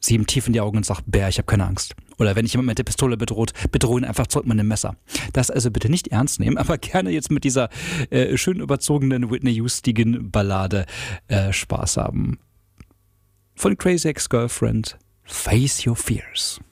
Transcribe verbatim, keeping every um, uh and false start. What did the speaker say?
sie ihm tief in die Augen und sagt, Bär, ich habe keine Angst. Oder wenn ich jemand mit der Pistole bedroht, bedrohe ihn einfach zurück mit einem Messer. Das also bitte nicht ernst nehmen, aber gerne jetzt mit dieser äh, schön überzogenen Whitney Houston Ballade äh, Spaß haben. Von Crazy Ex-Girlfriend, Face Your Fears.